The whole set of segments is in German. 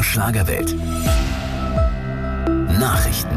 Schlagerwelt. Nachrichten.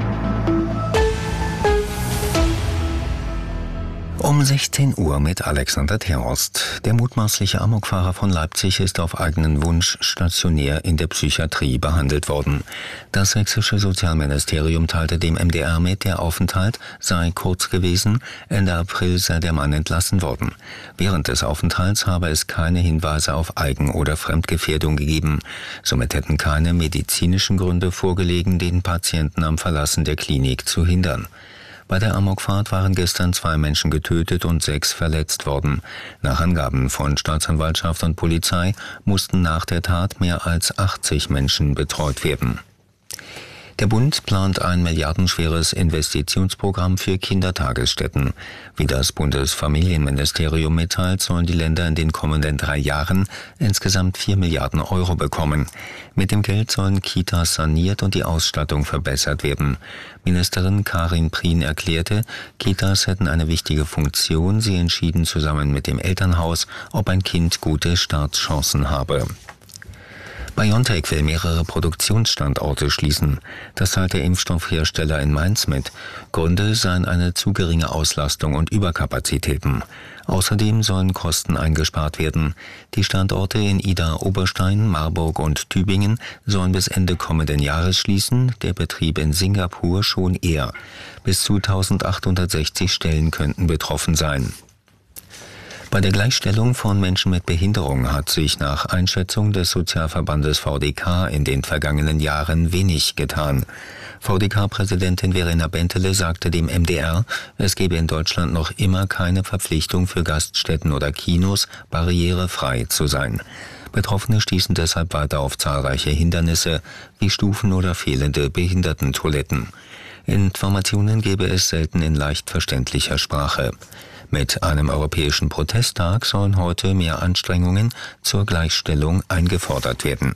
Um 16 Uhr mit Alexander Terhorst. Der mutmaßliche Amokfahrer von Leipzig ist auf eigenen Wunsch stationär in der Psychiatrie behandelt worden. Das sächsische Sozialministerium teilte dem MDR mit, der Aufenthalt sei kurz gewesen. Ende April sei der Mann entlassen worden. Während des Aufenthalts habe es keine Hinweise auf Eigen- oder Fremdgefährdung gegeben. Somit hätten keine medizinischen Gründe vorgelegen, den Patienten am Verlassen der Klinik zu hindern. Bei der Amokfahrt waren gestern 2 Menschen getötet und 6 verletzt worden. Nach Angaben von Staatsanwaltschaft und Polizei mussten nach der Tat mehr als 80 Menschen betreut werden. Der Bund plant ein milliardenschweres Investitionsprogramm für Kindertagesstätten. Wie das Bundesfamilienministerium mitteilt, sollen die Länder in den kommenden 3 Jahren insgesamt 4 Milliarden Euro bekommen. Mit dem Geld sollen Kitas saniert und die Ausstattung verbessert werden. Ministerin Karin Prien erklärte, Kitas hätten eine wichtige Funktion. Sie entschieden zusammen mit dem Elternhaus, ob ein Kind gute Startchancen habe. BioNTech will mehrere Produktionsstandorte schließen. Das teilt der Impfstoffhersteller in Mainz mit. Gründe seien eine zu geringe Auslastung und Überkapazitäten. Außerdem sollen Kosten eingespart werden. Die Standorte in Idar-Oberstein, Marburg und Tübingen sollen bis Ende kommenden Jahres schließen, der Betrieb in Singapur schon eher. Bis zu 1860 Stellen könnten betroffen sein. Bei der Gleichstellung von Menschen mit Behinderung hat sich nach Einschätzung des Sozialverbandes VDK in den vergangenen Jahren wenig getan. VDK-Präsidentin Verena Bentele sagte dem MDR, es gebe in Deutschland noch immer keine Verpflichtung für Gaststätten oder Kinos, barrierefrei zu sein. Betroffene stießen deshalb weiter auf zahlreiche Hindernisse wie Stufen oder fehlende Behindertentoiletten. Informationen gebe es selten in leicht verständlicher Sprache. Mit einem europäischen Protesttag sollen heute mehr Anstrengungen zur Gleichstellung eingefordert werden.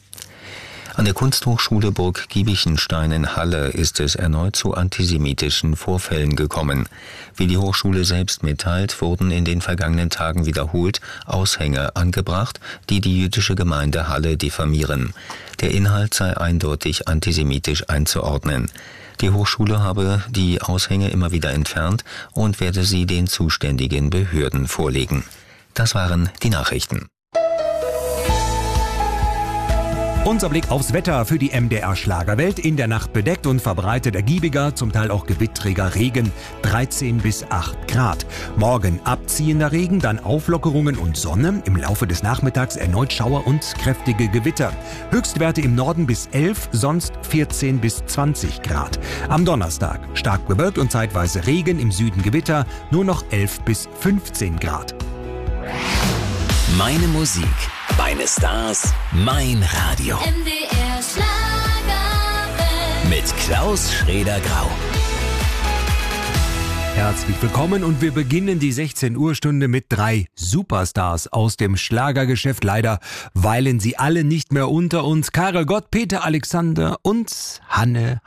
An der Kunsthochschule Burg Giebichenstein in Halle ist es erneut zu antisemitischen Vorfällen gekommen. Wie die Hochschule selbst mitteilt, wurden in den vergangenen Tagen wiederholt Aushänge angebracht, die die jüdische Gemeinde Halle diffamieren. Der Inhalt sei eindeutig antisemitisch einzuordnen. Die Hochschule habe die Aushänge immer wieder entfernt und werde sie den zuständigen Behörden vorlegen. Das waren die Nachrichten. Unser Blick aufs Wetter für die MDR Schlagerwelt. In der Nacht bedeckt und verbreitet ergiebiger, zum Teil auch gewittriger Regen, 13 bis 8 Grad. Morgen abziehender Regen, dann Auflockerungen und Sonne. Im Laufe des Nachmittags erneut Schauer und kräftige Gewitter. Höchstwerte im Norden bis 11, sonst 14 bis 20 Grad. Am Donnerstag stark bewölkt und zeitweise Regen, im Süden Gewitter, nur noch 11 bis 15 Grad. Meine Musik, meine Stars, mein Radio. MDR Schlagerwelt. Mit Klaus Schrader-Grau. Herzlich willkommen und wir beginnen die 16-Uhr-Stunde mit 3 Superstars aus dem Schlagergeschäft. Leider weilen sie alle nicht mehr unter uns. Karel Gott, Peter Alexander und Hanne